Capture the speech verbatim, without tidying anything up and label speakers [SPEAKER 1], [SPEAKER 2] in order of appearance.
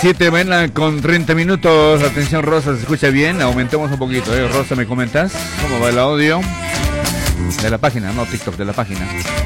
[SPEAKER 1] siete de la mañana con treinta minutos. Atención, Rosa, ¿se escucha bien? Aumentemos un poquito, ¿eh? Rosa, ¿me comentas cómo va el audio? De la página, no TikTok, de la página.